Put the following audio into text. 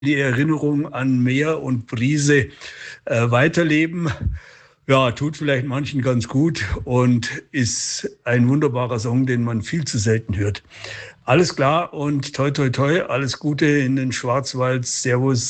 die Erinnerung an Meer und Brise weiterleben. Ja, tut vielleicht manchen ganz gut und ist ein wunderbarer Song, den man viel zu selten hört. Alles klar und toi toi toi, alles Gute in den Schwarzwald. Servus.